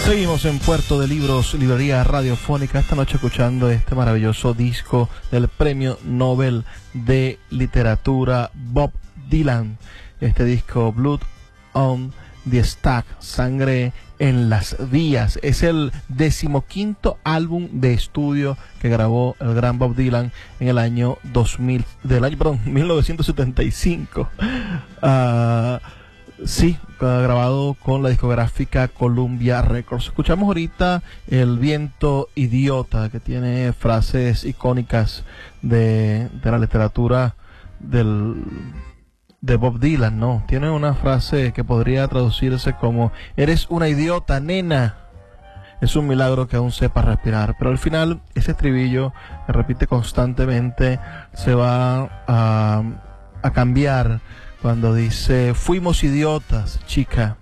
Seguimos en Puerto de Libros, librería radiofónica, esta noche escuchando este maravilloso disco del Premio Nobel de Literatura Bob Dylan. Este disco, Blood on the Stack, Sangre en las Vías, es el 15º álbum de estudio que grabó el gran Bob Dylan en el año 1975. Sí, grabado con la discográfica Columbia Records. Escuchamos ahorita El viento idiota, que tiene frases icónicas de la literatura de Bob Dylan, ¿no? Tiene una frase que podría traducirse como: eres una idiota, nena. Es un milagro que aún sepa respirar. Pero al final, ese estribillo que repite constantemente se va a cambiar cuando dice: fuimos idiotas, chica,